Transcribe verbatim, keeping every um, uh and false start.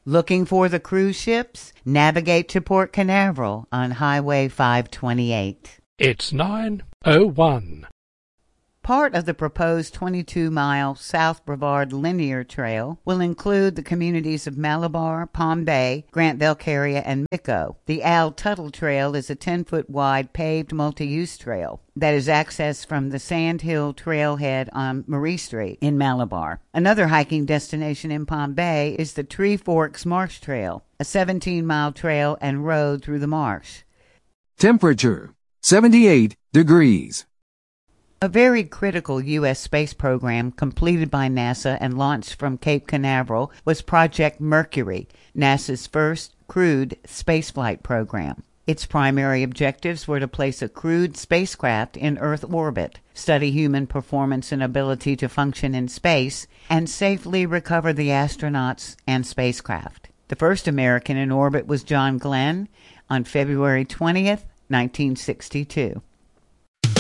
Looking for the cruise ships? Navigate to Port Canaveral on Highway five twenty-eight. It's nine oh one. Part of the proposed twenty-two mile South Brevard Linear Trail will include the communities of Malabar, Palm Bay, Grant Velcaria, and Mico. The Al Tuttle Trail is a ten foot wide paved multi-use trail that is accessed from the Sand Hill Trailhead on Marie Street in Malabar. Another hiking destination in Palm Bay is the Tree Forks Marsh Trail, a seventeen mile trail and road through the marsh. Temperature, seventy-eight degrees. A very critical U S space program completed by NASA and launched from Cape Canaveral was Project Mercury, NASA's first crewed spaceflight program. Its primary objectives were to place a crewed spacecraft in Earth orbit, study human performance and ability to function in space, and safely recover the astronauts and spacecraft. The first American in orbit was John Glenn on February twentieth, nineteen sixty-two.